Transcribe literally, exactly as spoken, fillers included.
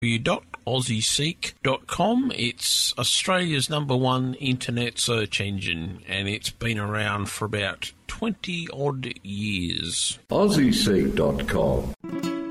w dot aussie seek dot com. It's Australia's number one internet search engine, and it's been around for about twenty odd years. aussie seek dot com.